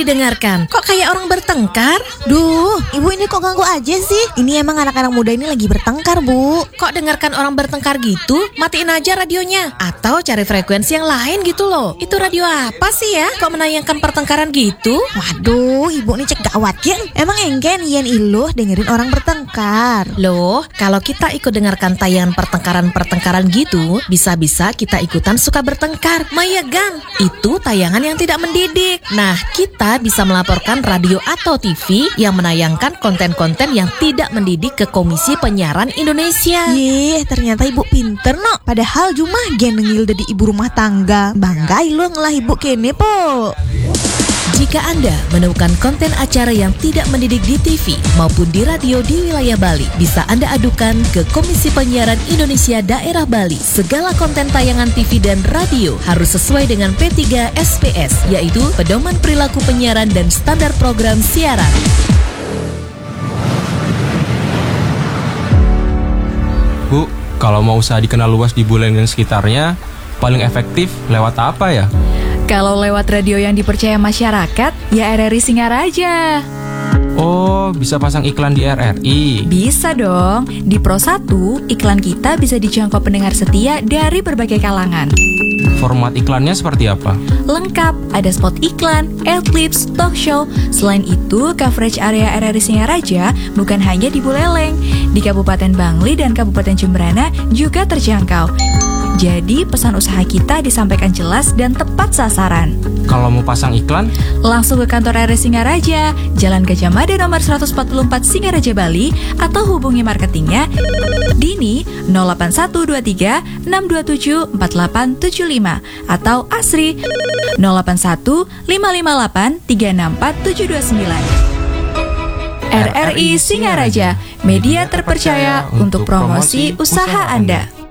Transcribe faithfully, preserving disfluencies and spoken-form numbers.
didengarkan. Kok kayak orang bertengkar? Duh, ibu ini kok ganggu aja sih? Ini emang anak-anak muda ini lagi bertengkar, Bu. Kok dengarkan orang bertengkar gitu? Matiin aja radionya. Atau cari frekuensi yang lain gitu loh. Itu radio apa sih ya? Kok menayangkan pertengkaran gitu? Waduh, ibu ini cek gawat ya. Emang enggen yen iluh dengerin orang bertengkar. Loh, kalau kita ikut dengarkan tayangan pertengkaran-pertengkaran gitu, bisa-bisa kita ikutan suka bertengkar. Maya Gang, itu tayangan yang tidak mendidik. Nah, kita bisa melaporkan radio atau T V yang menayangkan konten-konten yang tidak mendidik ke Komisi Penyiaran Indonesia. Yeh, ternyata ibu pinter no. Padahal cuma gen ngil dari ibu rumah tangga. Bangga ilu ngelah ibu kene po. Jika Anda menemukan konten acara yang tidak mendidik di T V maupun di radio di wilayah Bali, bisa Anda adukan ke Komisi Penyiaran Indonesia Daerah Bali. Segala konten tayangan T V dan radio harus sesuai dengan P tiga S P S, yaitu Pedoman Perilaku Penyiaran dan Standar Program Siaran. Bu, kalau mau usaha dikenal luas di Buleleng dan sekitarnya, paling efektif lewat apa ya? Kalau lewat radio yang dipercaya masyarakat, ya R R I Singaraja. Oh, bisa pasang iklan di R R I? Bisa dong. Di Pro satu, iklan kita bisa dijangkau pendengar setia dari berbagai kalangan. Format iklannya seperti apa? Lengkap, ada spot iklan, adlibs, talk show. Selain itu, coverage area R R I Singaraja bukan hanya di Buleleng. Di Kabupaten Bangli dan Kabupaten Jemberana juga terjangkau. Jadi pesan usaha kita disampaikan jelas dan tepat sasaran. Kalau mau pasang iklan, langsung ke kantor R R I Singaraja, Jalan Gajah Mada nomor seratus empat puluh empat Singaraja Bali, atau hubungi marketingnya Dini nol delapan satu dua tiga enam dua tujuh empat delapan tujuh lima atau Asri nol delapan satu lima lima delapan tiga enam empat tujuh dua sembilan. R R I Singaraja, media terpercaya untuk promosi usaha Anda.